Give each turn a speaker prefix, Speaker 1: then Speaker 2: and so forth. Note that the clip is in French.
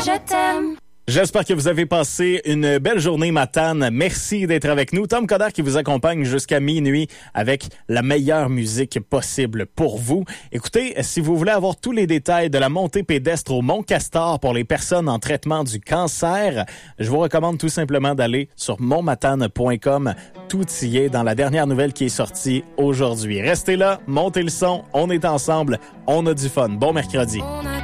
Speaker 1: je t'aime.
Speaker 2: J'espère que vous avez passé une belle journée, Matane. Merci d'être avec nous. Tom Coderre qui vous accompagne jusqu'à minuit avec la meilleure musique possible pour vous. Écoutez, si vous voulez avoir tous les détails de la montée pédestre au Mont Castor pour les personnes en traitement du cancer, je vous recommande tout simplement d'aller sur montmatane.com. Tout y est dans la dernière nouvelle qui est sortie aujourd'hui. Restez là, montez le son, on est ensemble, on a du fun. Bon mercredi.